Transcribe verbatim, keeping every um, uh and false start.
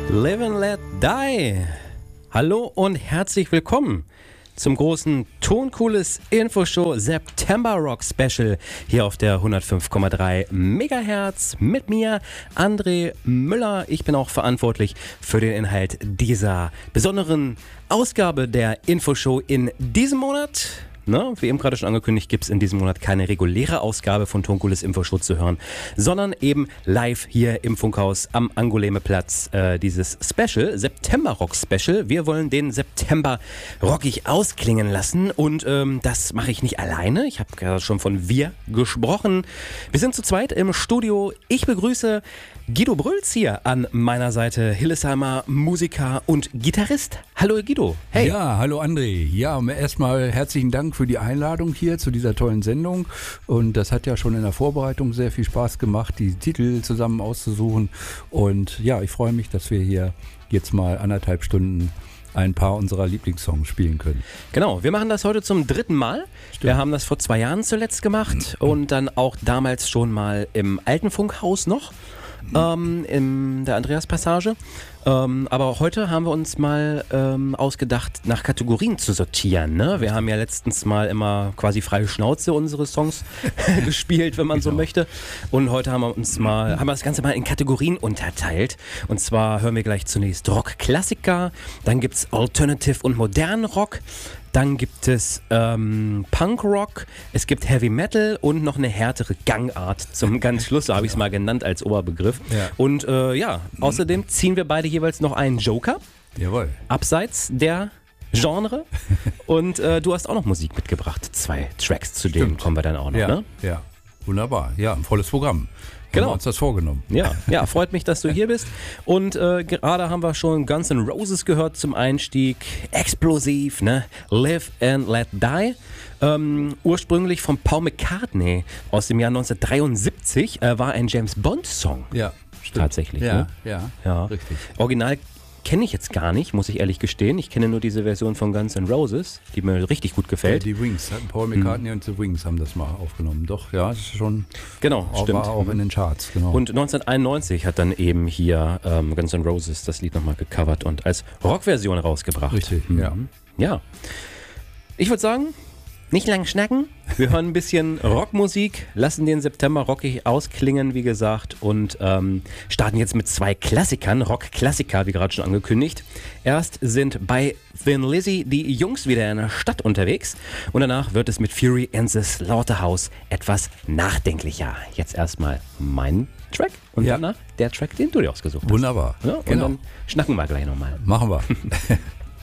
Live and Let Die. Hallo und herzlich willkommen zum großen Toncooles Infoshow September Rock Special hier auf der hundertfünf Komma drei Megahertz mit mir, André Müller. Ich bin auch verantwortlich für den Inhalt dieser besonderen Ausgabe der Infoshow in diesem Monat. Ne? Wie eben gerade schon angekündigt, gibt es in diesem Monat keine reguläre Ausgabe von Toncooles Infoshow zu hören, sondern eben live hier im Funkhaus am Angoleme-Platz äh, dieses Special, September Rock Special. Wir wollen den September rockig ausklingen lassen und ähm, das mache ich nicht alleine. Ich habe gerade schon von wir gesprochen. Wir sind zu zweit im Studio. Ich begrüße Guido Brülz hier an meiner Seite, Hillesheimer Musiker und Gitarrist. Hallo Guido. Hey. Ja, hallo André. Ja, erstmal herzlichen Dank für die Einladung hier zu dieser tollen Sendung. Und das hat ja schon in der Vorbereitung sehr viel Spaß gemacht, die Titel zusammen auszusuchen. Und ja, ich freue mich, dass wir hier jetzt mal anderthalb Stunden ein paar unserer Lieblingssongs spielen können. Genau, wir machen das heute zum dritten Mal. Stimmt. Wir haben das vor zwei Jahren zuletzt gemacht und dann auch damals schon mal im alten Funkhaus noch. Ähm, in der Andreas-Passage. Ähm, aber heute haben wir uns mal ähm, ausgedacht, nach Kategorien zu sortieren. Ne? Wir haben ja letztens mal immer quasi freie Schnauze unsere Songs gespielt, wenn man genau. so möchte. Und heute haben wir uns mal, haben wir das Ganze mal in Kategorien unterteilt. Und zwar hören wir gleich zunächst Rock-Klassiker, dann gibt es Alternative und modernen Rock. Dann gibt es ähm, Punkrock, es gibt Heavy Metal und noch eine härtere Gangart zum ganz Schluss, so habe ich es mal genannt als Oberbegriff. Ja. Und äh, ja, außerdem ziehen wir beide jeweils noch einen Joker. Jawohl. Abseits der Genre. Und äh, du hast auch noch Musik mitgebracht, zwei Tracks, zu denen Stimmt. kommen wir dann auch noch. Ja, ne? ja, wunderbar. Ja, ein volles Programm. Genau. Haben wir uns das vorgenommen. Ja, ja, freut mich, dass du hier bist. Und äh, gerade haben wir schon Guns N' Roses gehört zum Einstieg. Explosiv, ne? Live and Let Die. Ähm, ursprünglich von Paul McCartney aus dem Jahr neunzehnhundertdreiundsiebzig. Äh, war ein James Bond-Song. Ja, stimmt. Tatsächlich. Ja, ne? ja, ja, richtig. Original kenne ich jetzt gar nicht, muss ich ehrlich gestehen. Ich kenne nur diese Version von Guns N' Roses, die mir richtig gut gefällt. Ja, die Wings, Paul McCartney hm. und die Wings haben das mal aufgenommen. Doch, ja, das ist schon. Genau, auch, stimmt. War auch in den Charts, genau. Und neunzehnhunderteinundneunzig hat dann eben hier ähm, Guns N' Roses das Lied nochmal gecovert und als Rockversion rausgebracht. Richtig, mhm. ja. Ja. Ich würde sagen, nicht lang schnacken. Wir hören ein bisschen Rockmusik, lassen den September rockig ausklingen, wie gesagt, und ähm, starten jetzt mit zwei Klassikern, Rock-Klassiker, wie gerade schon angekündigt. Erst sind bei Thin Lizzy die Jungs wieder in der Stadt unterwegs und danach wird es mit Fury and the Slaughterhouse etwas nachdenklicher. Jetzt erstmal mein Track und ja. danach der Track, den du dir ausgesucht hast. Wunderbar. Ja, und genau. dann schnacken wir gleich nochmal. Machen wir.